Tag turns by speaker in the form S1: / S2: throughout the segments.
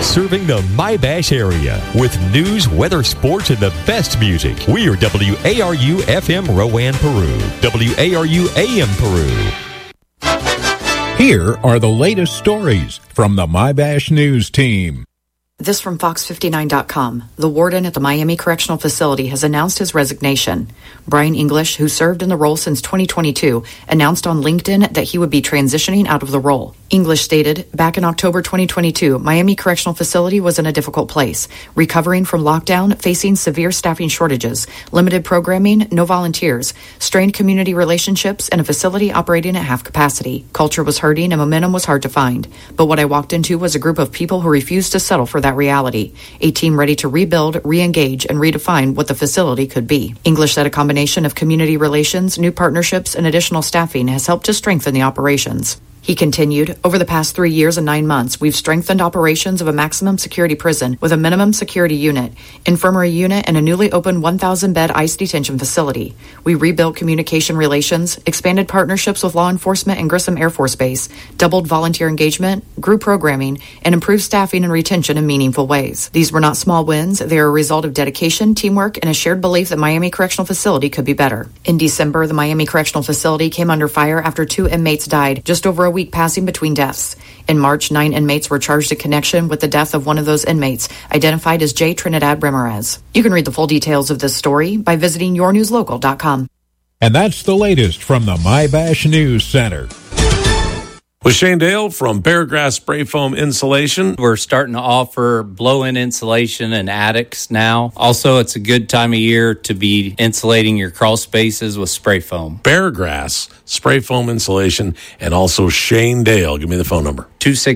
S1: serving the My-Bash area with news, weather, sports, and the best music. We are WARU FM Rowan, Peru. WARU AM Peru.
S2: Here are the latest stories from the My-Bash News team.
S3: This from Fox59.com. The warden at the Miami Correctional Facility has announced his resignation. Brian English, who served in the role since 2022, announced on LinkedIn that he would be transitioning out of the role. English stated, back in October 2022, Miami Correctional Facility was in a difficult place, recovering from lockdown, facing severe staffing shortages, limited programming, no volunteers, strained community relationships, and a facility operating at half capacity. Culture was hurting and momentum was hard to find. But what I walked into was a group of people who refused to settle for that reality. A team ready to rebuild, re-engage, and redefine what the facility could be. English said a combination of community relations, new partnerships, and additional staffing has helped to strengthen the operations. He continued, over the past 3 years and 9 months, we've strengthened operations of a maximum security prison with a minimum security unit, infirmary unit, and a newly opened 1,000-bed ICE detention facility. We rebuilt communication relations, expanded partnerships with law enforcement and Grissom Air Force Base, doubled volunteer engagement, grew programming, and improved staffing and retention in meaningful ways. These were not small wins. They are a result of dedication, teamwork, and a shared belief that Miami Correctional Facility could be better. In December, the Miami Correctional Facility came under fire after 2 inmates died, just over a week passing between deaths. In March, 9 inmates were charged in connection with the death of one of those inmates, identified as J. Trinidad Ramirez. You can read the full details of this story by visiting yournewslocal.com.
S2: And that's the latest from the My-Bash News Center.
S4: With Shane Dale from Beargrass Spray Foam Insulation.
S5: We're starting to offer blow-in insulation in attics now. Also, it's a good time of year to be insulating your crawl spaces with spray foam.
S4: Beargrass Spray Foam Insulation, and also Shane Dale. Give me the phone number.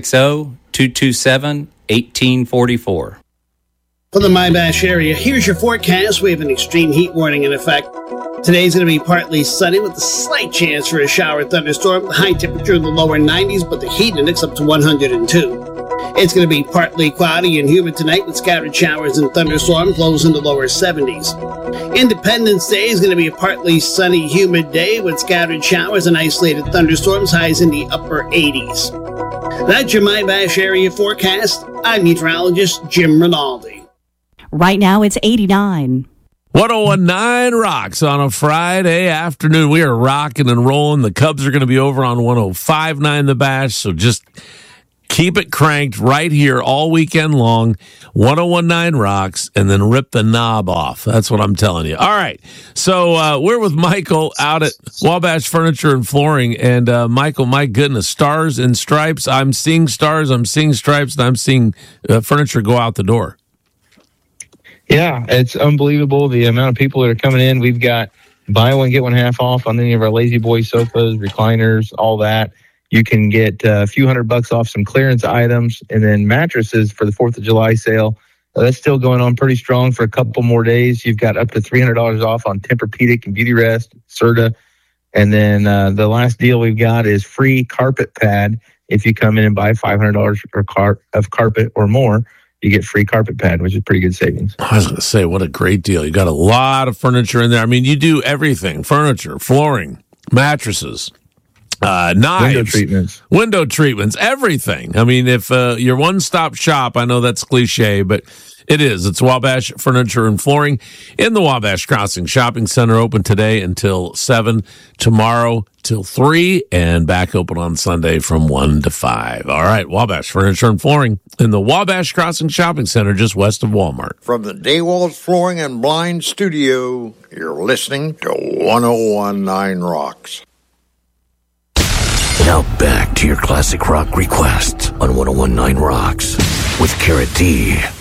S5: 260-227-1844.
S6: For the My-Bash area, here's your forecast. We have an extreme heat warning in effect. Today's going to be partly sunny with a slight chance for a shower thunderstorm. High temperature in the lower 90s, but the heat index up to 102. It's going to be partly cloudy and humid tonight with scattered showers and thunderstorms, lows in the lower 70s. Independence Day is going to be a partly sunny, humid day with scattered showers and isolated thunderstorms, highs in the upper 80s. That's your My-Bash area forecast. I'm meteorologist Jim Rinaldi.
S7: Right now it's 89.
S4: 1019 Rocks on a Friday afternoon. We are rocking and rolling. The Cubs are going to be over on 105.9 The Bash, so just keep it cranked right here all weekend long. 1019 Rocks, and then rip the knob off. That's what I'm telling you. All right, so we're with Michael out at Wabash Furniture and Flooring, and Michael, my goodness, stars and stripes. I'm seeing stars, I'm seeing stripes, and I'm seeing furniture go out the door.
S8: Yeah, it's unbelievable the amount of people that are coming in. We've got buy one, get one half off on any of our Lazy Boy sofas, recliners, all that. You can get a few $100 off some clearance items, and then mattresses for the 4th of July sale. That's still going on pretty strong for a couple more days. You've got up to $300 off on Tempur-Pedic and Beauty Rest, Serta. And then the last deal we've got is free carpet pad. If you come in and buy $500 of carpet or more, you get free carpet pad, which is pretty good savings.
S4: I was going to say, what a great deal. You got a lot of furniture in there. I mean, you do everything: furniture, flooring, mattresses, knives, window treatments, everything. I mean, if you're one-stop shop, I know that's cliche, but it is. It's Wabash Furniture and Flooring in the Wabash Crossing Shopping Center, open today until 7, tomorrow till 3, and back open on Sunday from 1 to 5. All right, Wabash Furniture and Flooring in the Wabash Crossing Shopping Center, just west of Walmart.
S9: From the Daywalls Flooring and Blind Studio, you're listening to 1019 Rocks.
S10: Now back to your classic rock requests on 1019 Rocks with Carrot D.